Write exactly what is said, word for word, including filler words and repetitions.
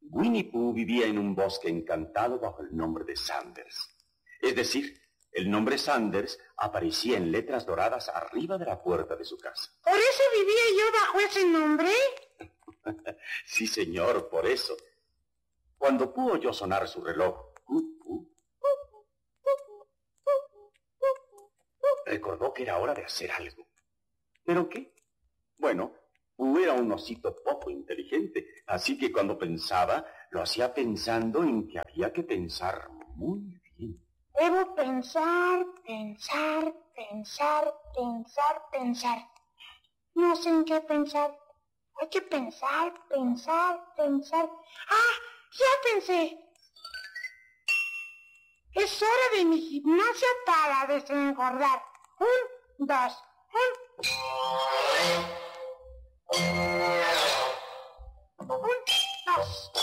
Winnie Pooh vivía en un bosque encantado bajo el nombre de Sanders. Es decir, el nombre Sanders aparecía en letras doradas arriba de la puerta de su casa. ¿Por eso vivía yo bajo ese nombre? Sí, señor, por eso. Cuando Pooh oyó sonar su reloj, uh, uh, recordó que era hora de hacer algo. ¿Pero qué? Bueno, Pooh era un osito poco inteligente, así que cuando pensaba, lo hacía pensando en que había que pensar muy bien. Debo pensar, pensar, pensar, pensar, pensar. No sé en qué pensar. Hay que pensar, pensar, pensar. ¡Ah! ¡Ya pensé! Es hora de mi gimnasia para desengordar. Un, dos, un... Un, dos...